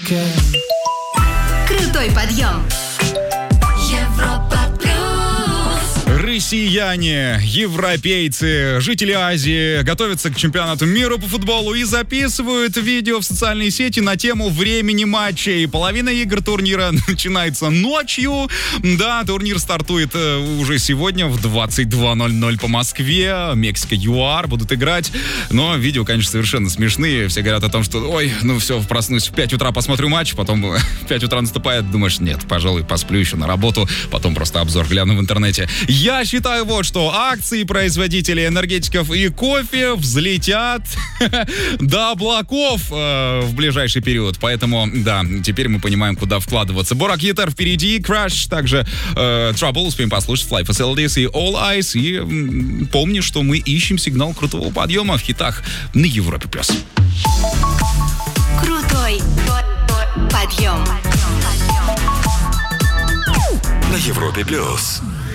Крутой подъем. Европа плюс. Россияне, европейцы, жители Азии готовятся к чемпионату мира по футболу и записывают видео в социальные сети на тему времени матчей. Половина игр турнира начинается ночью. Да, турнир стартует уже сегодня в 22:00 по Москве. Мексика, ЮАР будут играть. Но видео, конечно, совершенно смешные. Все говорят о том, что, ой, ну все, проснусь в 5 утра, посмотрю матч, потом в 5 утра наступает, думаешь, нет, пожалуй, посплю еще на работу, потом просто обзор гляну в интернете. Я считаю вот, что акции производителей энергетиков и кофе взлетят до облаков в ближайший период. Поэтому, да, теперь мы понимаем, куда вкладываться. Борак Йетер впереди, Crash, также Trouble, успеем послушать, Fly Facilities и All Eyes. И помни, что мы ищем сигнал крутого подъема в хитах на Европе+. Крутой подъем. На Европе+.